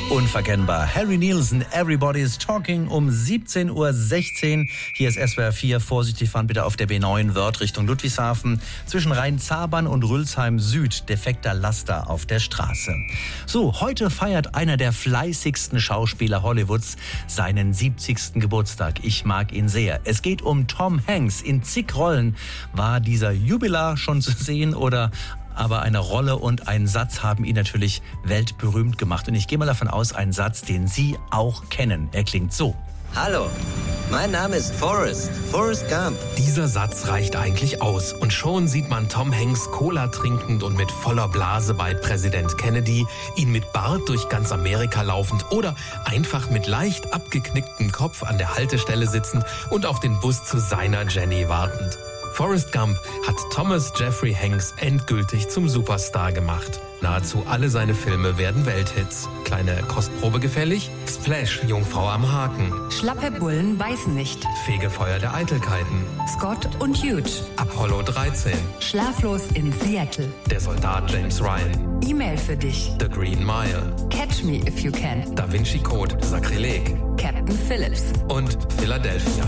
Unverkennbar. Harry Nilsson, Everybody's Talking um 17:16 Uhr. Hier ist SWR 4. Vorsichtig fahren bitte auf der B9 Wörth Richtung Ludwigshafen. Zwischen Rhein-Zabern und Rülsheim Süd. Defekter Laster auf der Straße. So, heute feiert einer der fleißigsten Schauspieler Hollywoods seinen 70. Geburtstag. Ich mag ihn sehr. Es geht um Tom Hanks. In zig Rollen war dieser Jubilar schon zu sehen oder aber eine Rolle und ein Satz haben ihn natürlich weltberühmt gemacht. Und ich gehe mal davon aus, ein Satz, den Sie auch kennen. Er klingt so. Hallo, mein Name ist Forrest Gump. Dieser Satz reicht eigentlich aus. Und schon sieht man Tom Hanks Cola trinkend und mit voller Blase bei Präsident Kennedy, ihn mit Bart durch ganz Amerika laufend oder einfach mit leicht abgeknicktem Kopf an der Haltestelle sitzend und auf den Bus zu seiner Jenny wartend. Forrest Gump hat Thomas Jeffrey Hanks endgültig zum Superstar gemacht. Nahezu alle seine Filme werden Welthits. Kleine Kostprobe gefällig? Splash, Jungfrau am Haken. Schlappe Bullen beißen nicht. Fegefeuer der Eitelkeiten. Scott und Huge. Apollo 13. Schlaflos in Seattle. Der Soldat James Ryan. E-Mail für dich. The Green Mile. Catch Me If You Can. Da Vinci Code, Sakrileg. Captain Phillips. Und Philadelphia.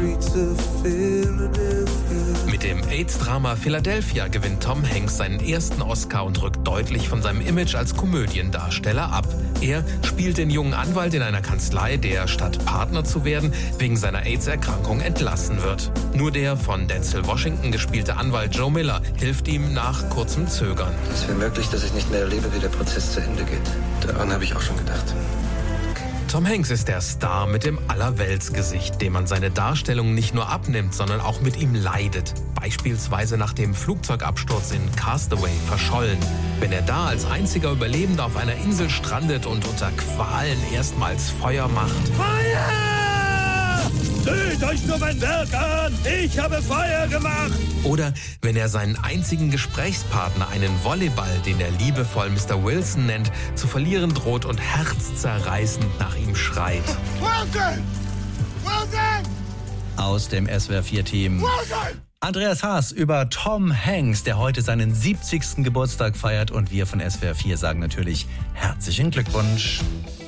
Mit dem AIDS-Drama Philadelphia gewinnt Tom Hanks seinen ersten Oscar und rückt deutlich von seinem Image als Komödiendarsteller ab. Er spielt den jungen Anwalt in einer Kanzlei, der statt Partner zu werden, wegen seiner AIDS-Erkrankung entlassen wird. Nur der von Denzel Washington gespielte Anwalt Joe Miller hilft ihm nach kurzem Zögern. Es wäre möglich, dass ich nicht mehr erlebe, wie der Prozess zu Ende geht. Daran habe ich auch schon gedacht. Tom Hanks ist der Star mit dem Allerweltsgesicht, dem man seine Darstellung nicht nur abnimmt, sondern auch mit ihm leidet. Beispielsweise nach dem Flugzeugabsturz in Castaway verschollen. Wenn er da als einziger Überlebender auf einer Insel strandet und unter Qualen erstmals Feuer macht. Feuer! Seht euch nur mein Werk an! Ich habe Feuer gemacht! Oder wenn er seinen einzigen Gesprächspartner, einen Volleyball, den er liebevoll Mr. Wilson nennt, zu verlieren droht und herzzerreißend nach ihm schreit. Wilson! Wilson! Aus dem SWR 4-Team. Andreas Haas über Tom Hanks, der heute seinen 70. Geburtstag feiert. Und wir von SWR 4 sagen natürlich herzlichen Glückwunsch.